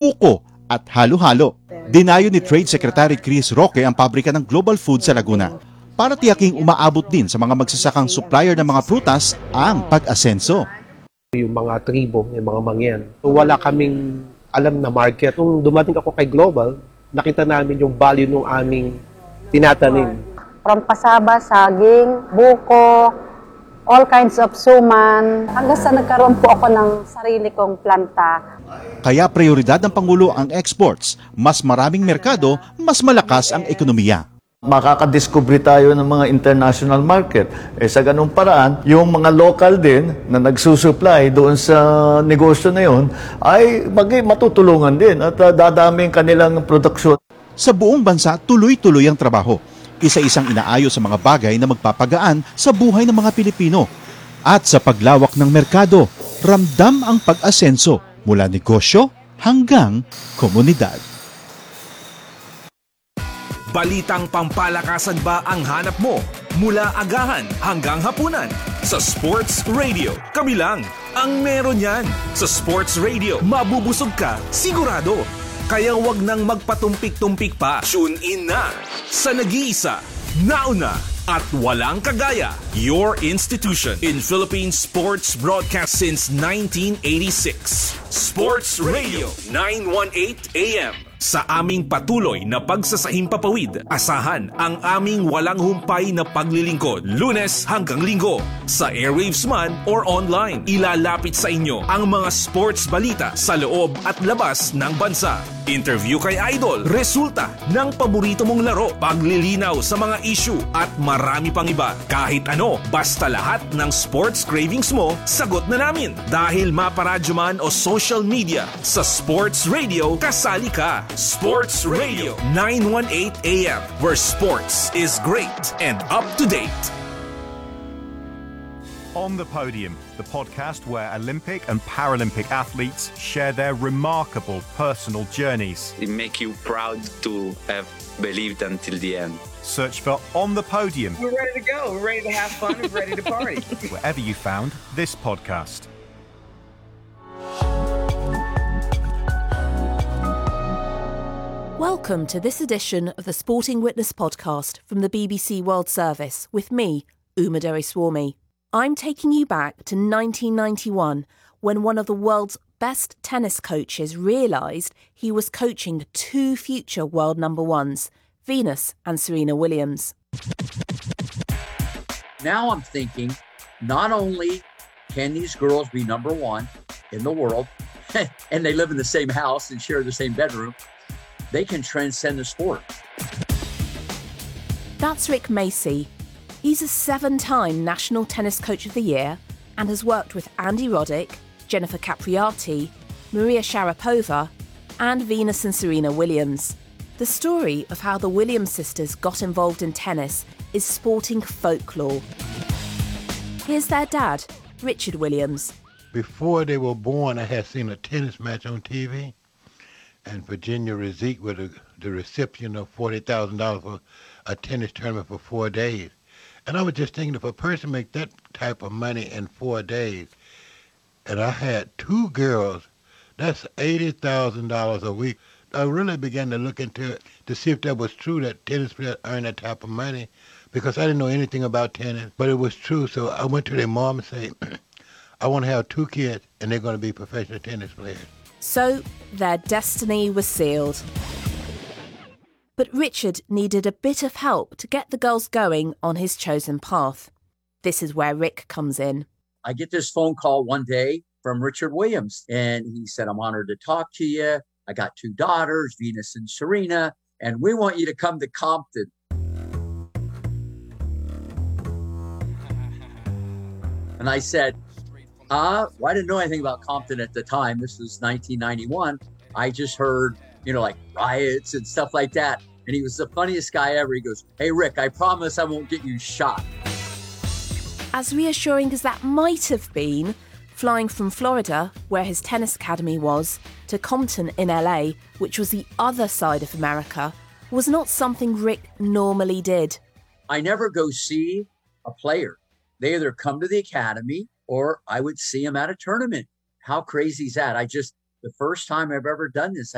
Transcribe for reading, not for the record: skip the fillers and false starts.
buko at halo-halo. Dinayo ni Trade Secretary Chris Roque ang pabrika ng Global Food sa Laguna para tiyaking umaabot din sa mga magsasakang supplier ng mga prutas ang pag-asenso. Yung mga tribo, yung mga mangyan. So, wala kaming alam na market. Nung dumating ako kay Global, nakita namin yung value ng aming tinatanim. From pasaba, saging, buko, all kinds of suman. Hanggang sa nagkaroon po ako ng sarili kong planta. Kaya prioridad ng Pangulo ang exports. Mas maraming merkado, mas malakas ang ekonomiya. Makakadiscover tayo ng mga international market. Sa ganung paraan, yung mga local din na nagsusupply doon sa negosyo na yun ay matutulungan din at dadami kanilang produksyon. Sa buong bansa, tuloy-tuloy ang trabaho. Isa-isang inaayos sa mga bagay na magpapagaan sa buhay ng mga Pilipino. At sa paglawak ng merkado, ramdam ang pag-asenso mula negosyo hanggang komunidad. Balitang pampalakasan ba ang hanap mo? Mula agahan hanggang hapunan. Sa Sports Radio, kami lang ang meron yan. Sa Sports Radio, mabubusog ka, sigurado. Kaya wag nang magpatumpik-tumpik pa. Tune in na sa nag-iisa, nauna at walang kagaya. Your institution in Philippine sports broadcast since 1986. Sports Radio 918 AM. Sa aming patuloy na pagsasahimpapawid, asahan ang aming walang humpay na paglilingkod, Lunes hanggang Linggo, sa airwaves man or online. Ilalapit sa inyo ang mga sports balita sa loob at labas ng bansa. Interview kay Idol, resulta ng paborito mong laro, paglilinaw sa mga issue at marami pang iba. Kahit ano, basta lahat ng sports cravings mo, sagot na namin. Dahil maparadyo man o social media, sa Sports Radio, kasali ka. Sports Radio 918 AM, where sports is great and up to date. On the Podium, the podcast where Olympic and Paralympic athletes share their remarkable personal journeys. It makes you proud to have believed until the end. Search for On the Podium. We're ready to go. We're ready to have fun. We're ready to party. Wherever you found this podcast. Welcome to this edition of the Sporting Witness podcast from the BBC World Service with me, Uma Doraiswamy. I'm taking you back to 1991 when one of the world's best tennis coaches realised he was coaching two future world number ones, Venus and Serena Williams. Now I'm thinking, not only can these girls be number one in the world, and they live in the same house and share the same bedroom, they can transcend the sport. That's Rick Macey. He's a 7-time National Tennis Coach of the Year and has worked with Andy Roddick, Jennifer Capriati, Maria Sharapova and Venus and Serena Williams. The story of how the Williams sisters got involved in tennis is sporting folklore. Here's their dad, Richard Williams. Before they were born, I had seen a tennis match on TV. And Virginia Rizek was the recipient of $40,000 for a tennis tournament for 4 days. And I was just thinking, if a person make that type of money in 4 days, and I had two girls, that's $80,000 a week. I really began to look into it to see if that was true, that tennis players earn that type of money, because I didn't know anything about tennis, but it was true. So I went to their mom and said, I want to have two kids, and they're going to be professional tennis players. So their destiny was sealed. But Richard needed a bit of help to get the girls going on his chosen path. This is where Rick comes in. I get this phone call one day from Richard Williams, and he said, I'm honored to talk to you. I got two daughters, Venus and Serena, and we want you to come to Compton. And I said, well, I didn't know anything about Compton at the time. This was 1991. I just heard, like riots and stuff like that. And he was the funniest guy ever. He goes, hey, Rick, I promise I won't get you shot. As reassuring as that might have been, flying from Florida, where his tennis academy was, to Compton in LA, which was the other side of America, was not something Rick normally did. I never go see a player. They either come to the academy or I would see them at a tournament. How crazy is that? The first time I've ever done this,